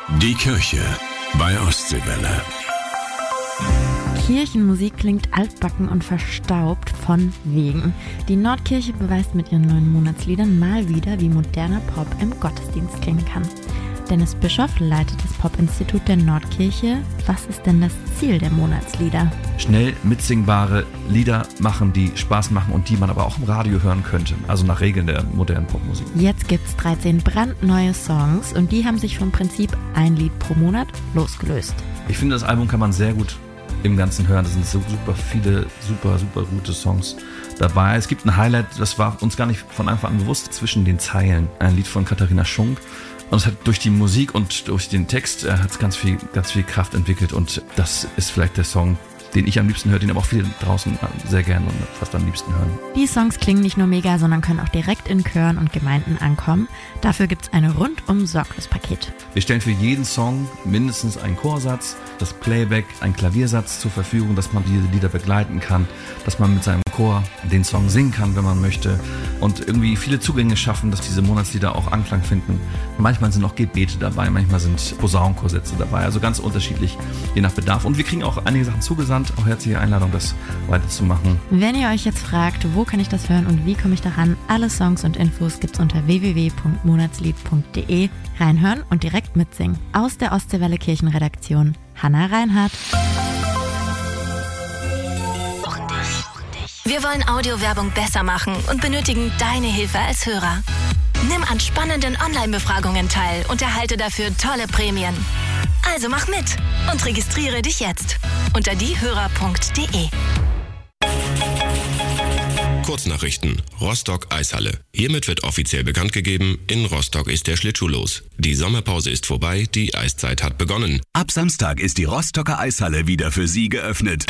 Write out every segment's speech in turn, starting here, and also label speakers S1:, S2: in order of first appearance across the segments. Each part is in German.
S1: Die Kirche bei Ostseewelle.
S2: Kirchenmusik klingt altbacken und verstaubt von wegen. Die Nordkirche beweist mit ihren neuen Monatsliedern mal wieder, wie moderner Pop im Gottesdienst klingen kann. Dennis Bischoff leitet das Pop-Institut der Nordkirche. Was ist denn das Ziel der Monatslieder?
S3: Schnell mitsingbare Lieder machen, die Spaß machen und die man aber auch im Radio hören könnte. Also nach Regeln der modernen Popmusik.
S2: Jetzt gibt's 13 brandneue Songs und die haben sich vom Prinzip ein Lied pro Monat losgelöst.
S3: Ich finde, das Album kann man sehr gut im Ganzen hören. Da sind so super viele, super gute Songs dabei. Es gibt ein Highlight, das war uns gar nicht von Anfang an bewusst, zwischen den Zeilen. Ein Lied von Katharina Schunk. Und es hat durch die Musik und durch den Text hat es ganz viel Kraft entwickelt. Und das ist vielleicht der Song, den ich am liebsten höre, den aber auch viele draußen sehr gerne und fast am liebsten hören.
S2: Die Songs klingen nicht nur mega, sondern können auch direkt in Chören und Gemeinden ankommen. Dafür gibt's ein rundum sorglos Paket.
S3: Wir stellen für jeden Song mindestens einen Chorsatz, das Playback, einen Klaviersatz zur Verfügung, dass man diese Lieder begleiten kann, dass man mit seinem Chor den Song singen kann, wenn man möchte und irgendwie viele Zugänge schaffen, dass diese Monatslieder auch Anklang finden. Manchmal sind auch Gebete dabei, manchmal sind Posaunenchorsätze dabei, also ganz unterschiedlich, je nach Bedarf. Und wir kriegen auch einige Sachen zugesandt, auch herzliche Einladung, das weiterzumachen.
S2: Wenn ihr euch jetzt fragt, wo kann ich das hören und wie komme ich daran, alle Songs und Infos gibt's unter www.monatslied.de. Reinhören und direkt mitsingen. Aus der Ostseewelle Kirchenredaktion, Hannah Reinhardt.
S4: Wir wollen Audiowerbung besser machen und benötigen deine Hilfe als Hörer. Nimm an spannenden Online-Befragungen teil und erhalte dafür tolle Prämien. Also mach mit und registriere dich jetzt unter diehörer.de.
S1: Kurznachrichten. Rostock Eishalle. Hiermit wird offiziell bekannt gegeben, in Rostock ist der Schlittschuh los. Die Sommerpause ist vorbei, die Eiszeit hat begonnen.
S5: Ab Samstag ist die Rostocker Eishalle wieder für Sie geöffnet.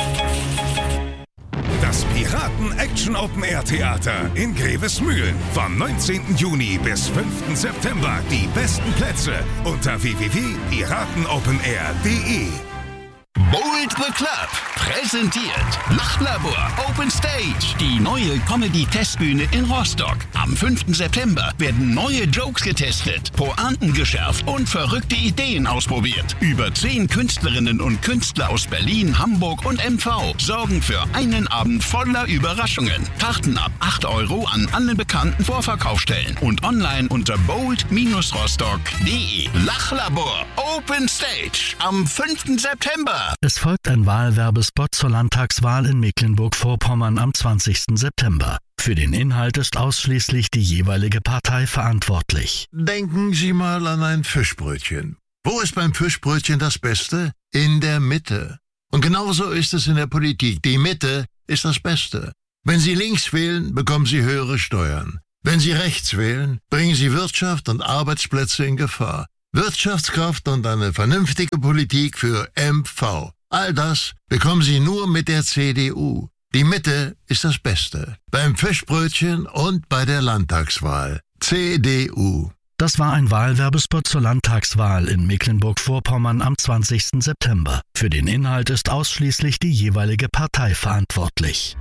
S6: Das Piraten-Action-Open-Air-Theater in Grevesmühlen. Vom 19. Juni bis 5. September. Die besten Plätze unter www.piratenopenair.de.
S5: Bold the Club präsentiert Lachlabor Open Stage, die neue Comedy-Testbühne in Rostock. Am 5. September werden neue Jokes getestet, Pointen geschärft und verrückte Ideen ausprobiert. Über 10 Künstlerinnen und Künstler aus Berlin, Hamburg und MV sorgen für einen Abend voller Überraschungen. Karten ab 8 € an allen bekannten Vorverkaufsstellen und online unter bold-rostock.de. Lachlabor Open Stage am 5. September.
S7: Es folgt ein Wahlwerbespot zur Landtagswahl in Mecklenburg-Vorpommern am 20. September. Für den Inhalt ist ausschließlich die jeweilige Partei verantwortlich.
S8: Denken Sie mal an ein Fischbrötchen. Wo ist beim Fischbrötchen das Beste? In der Mitte. Und genauso ist es in der Politik. Die Mitte ist das Beste. Wenn Sie links wählen, bekommen Sie höhere Steuern. Wenn Sie rechts wählen, bringen Sie Wirtschaft und Arbeitsplätze in Gefahr. Wirtschaftskraft und eine vernünftige Politik für MV. All das bekommen Sie nur mit der CDU. Die Mitte ist das Beste. Beim Fischbrötchen und bei der Landtagswahl. CDU.
S7: Das war ein Wahlwerbespot zur Landtagswahl in Mecklenburg-Vorpommern am 20. September. Für den Inhalt ist ausschließlich die jeweilige Partei verantwortlich.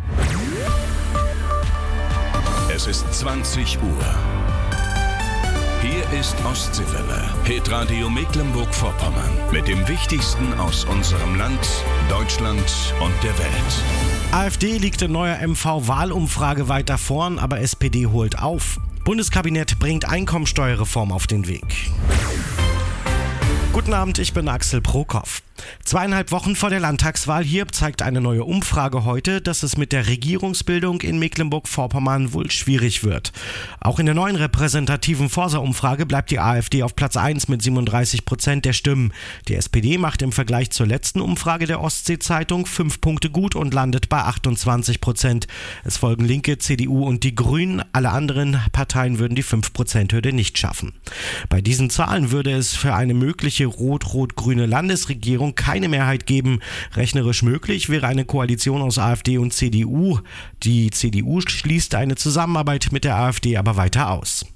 S1: Es ist 20 Uhr. Hier ist Ostseewelle, Hitradio Mecklenburg-Vorpommern mit dem Wichtigsten aus unserem Land, Deutschland und der Welt.
S9: AfD liegt in neuer MV-Wahlumfrage weiter vorn, aber SPD holt auf. Bundeskabinett bringt Einkommensteuerreform auf den Weg. Guten Abend, ich bin Axel Prokop. 2,5 Wochen vor der Landtagswahl hier zeigt eine neue Umfrage heute, dass es mit der Regierungsbildung in Mecklenburg-Vorpommern wohl schwierig wird. Auch in der neuen repräsentativen Forsa-Umfrage bleibt die AfD auf Platz 1 mit 37% der Stimmen. Die SPD macht im Vergleich zur letzten Umfrage der Ostsee-Zeitung 5 Punkte gut und landet bei 28%. Es folgen Linke, CDU und die Grünen. Alle anderen Parteien würden die 5%-Hürde nicht schaffen. Bei diesen Zahlen würde es für eine mögliche rot-rot-grüne Landesregierung keine Mehrheit geben. Rechnerisch möglich wäre eine Koalition aus AfD und CDU. Die CDU schließt eine Zusammenarbeit mit der AfD aber weiter aus.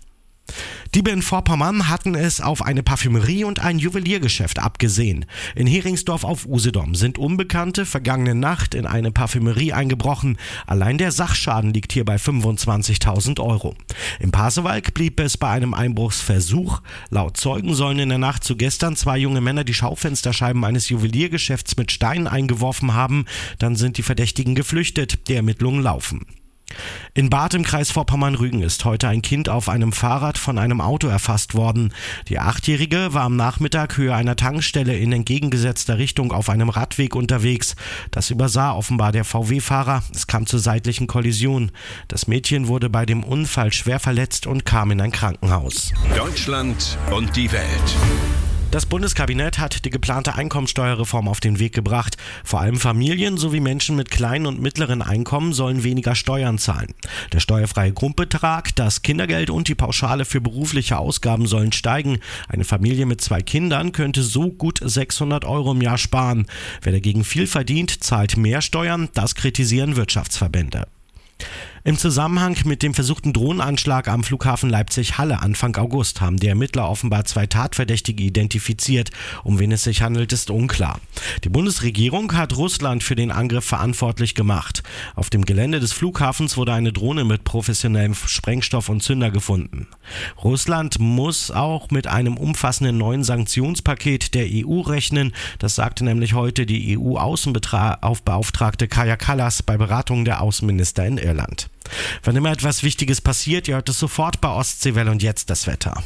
S9: Diebe in Vorpommern hatten es auf eine Parfümerie und ein Juweliergeschäft abgesehen. In Heringsdorf auf Usedom sind Unbekannte vergangene Nacht in eine Parfümerie eingebrochen. Allein der Sachschaden liegt hier bei 25.000 Euro. Im Pasewalk blieb es bei einem Einbruchsversuch. Laut Zeugen sollen in der Nacht zu gestern 2 junge Männer die Schaufensterscheiben eines Juweliergeschäfts mit Steinen eingeworfen haben. Dann sind die Verdächtigen geflüchtet. Die Ermittlungen laufen. In Barth im Kreis Vorpommern-Rügen ist heute ein Kind auf einem Fahrrad von einem Auto erfasst worden. Die 8-Jährige war am Nachmittag Höhe einer Tankstelle in entgegengesetzter Richtung auf einem Radweg unterwegs. Das übersah offenbar der VW-Fahrer. Es kam zur seitlichen Kollision. Das Mädchen wurde bei dem Unfall schwer verletzt und kam in ein Krankenhaus.
S1: Deutschland und die Welt.
S9: Das Bundeskabinett hat die geplante Einkommensteuerreform auf den Weg gebracht. Vor allem Familien sowie Menschen mit kleinen und mittleren Einkommen sollen weniger Steuern zahlen. Der steuerfreie Grundbetrag, das Kindergeld und die Pauschale für berufliche Ausgaben sollen steigen. Eine Familie mit 2 Kindern könnte so gut 600 Euro im Jahr sparen. Wer dagegen viel verdient, zahlt mehr Steuern. Das kritisieren Wirtschaftsverbände. Im Zusammenhang mit dem versuchten Drohnenanschlag am Flughafen Leipzig-Halle Anfang August haben die Ermittler offenbar 2 Tatverdächtige identifiziert. Um wen es sich handelt, ist unklar. Die Bundesregierung hat Russland für den Angriff verantwortlich gemacht. Auf dem Gelände des Flughafens wurde eine Drohne mit professionellem Sprengstoff und Zünder gefunden. Russland muss auch mit einem umfassenden neuen Sanktionspaket der EU rechnen. Das sagte nämlich heute die EU-Außenbeauftragte Kaja Kallas bei Beratungen der Außenminister in Irland. Wenn immer etwas Wichtiges passiert, ihr hört es sofort bei Ostseewelle und jetzt das Wetter.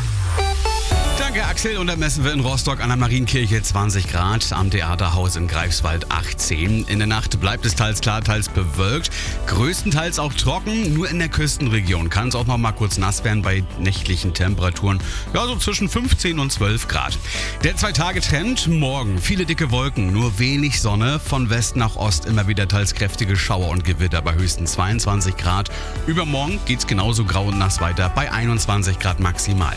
S10: Danke Axel, und dann messen wir in Rostock an der Marienkirche 20 Grad, am Theaterhaus in Greifswald 18. In der Nacht bleibt es teils klar, teils bewölkt, größtenteils auch trocken, nur in der Küstenregion kann es auch noch mal kurz nass werden bei nächtlichen Temperaturen, ja so zwischen 15 und 12 Grad. Der 2-Tage-Trend, morgen viele dicke Wolken, nur wenig Sonne, von West nach Ost immer wieder teils kräftige Schauer und Gewitter bei höchstens 22 Grad. Übermorgen geht's genauso grau und nass weiter bei 21 Grad maximal.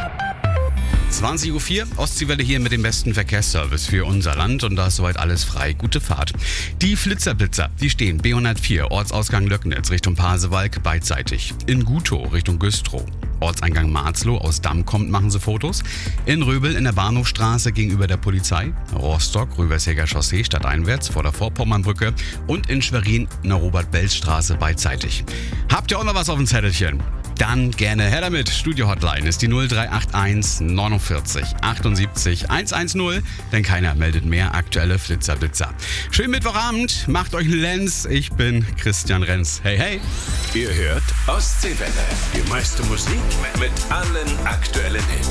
S10: 20.04 Uhr, Ostseewelle hier mit dem besten Verkehrsservice für unser Land, und da ist soweit alles frei. Gute Fahrt. Die Flitzer-Blitzer, die stehen B104, Ortsausgang Löcknitz Richtung Pasewalk beidseitig. In Gutow Richtung Güstrow. Ortseingang Marzloh aus Damm kommt, machen sie Fotos. In Röbel in der Bahnhofstraße gegenüber der Polizei. Rostock, Rübersheger Chaussee stadteinwärts vor der Vorpommernbrücke. Und in Schwerin in der Robert-Belz-Straße beidseitig. Habt ihr auch noch was auf dem Zettelchen? Dann gerne her damit. Studio-Hotline ist die 0381 49 78 110, denn keiner meldet mehr aktuelle Flitzer-Blitzer. Schönen Mittwochabend, macht euch einen Lenz. Ich bin Christian Renz. Hey, hey.
S1: Ihr hört Ostseewelle. Die meiste Musik mit allen aktuellen Hits.